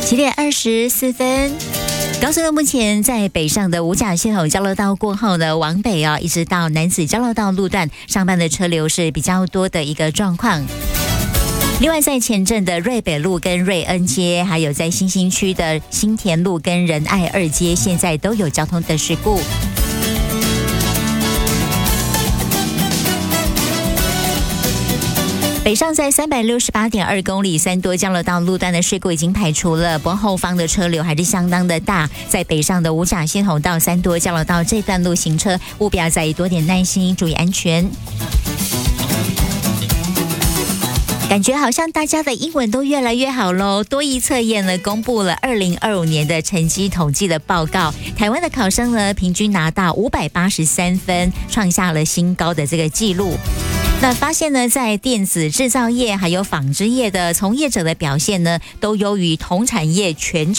7:24。高速路目前在北上的五甲系统交流道过后呢，往北一直到楠梓交流道路段上班的车流是比较多的一个状况。另外在前镇的瑞北路跟瑞恩街，还有在新兴区的新田路跟仁爱2街，现在都有交通的事故。北上在368.2公里三多交流道路段的事故已经排除了，不过后方的车流还是相当的大。在北上的五甲系统到三多交流道这段路行车，务必要再多点耐心，注意安全。感觉好像大家的英文都越来越好咯。多益测验呢公布了2025年的成绩统计的报告，台湾的考生呢平均拿到583分，创下了新高的这个记录。那发现呢，在电子制造业还有纺织业的从业者的表现呢，都优于同产业全球